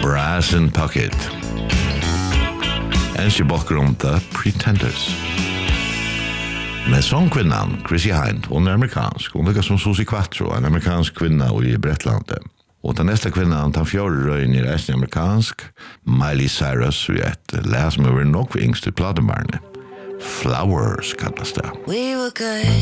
Brass in Pocket. Enski bakgrund The Pretenders. Med sångkvinnan Chrissy Hind, hon är amerikansk. Hon lyckas som Susie Quattro, en amerikansk kvinna i Brettlande. Och den nästa kvinnan, den fjärde röjen i resten amerikansk, Miley Cyrus, vi ett läs med över nog för yngst i plademarne. Flowers kallas det. We were good